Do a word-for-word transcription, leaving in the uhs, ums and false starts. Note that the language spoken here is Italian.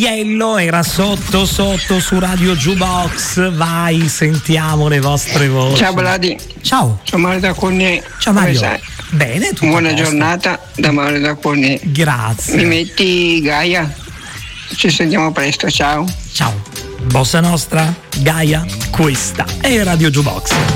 Aiello era sotto sotto su Radio Jukebox. Vai, sentiamo le vostre voci. Ciao Bladi. Ciao. Sono Mario da Cornier. Ciao Mario. Bene, tutto buona a posto. Giornata da Mario da Cornier. Grazie. Mi metti Gaia? Ci sentiamo presto, ciao. Ciao. Bossa Nostra, Gaia, questa è Radio Jukebox.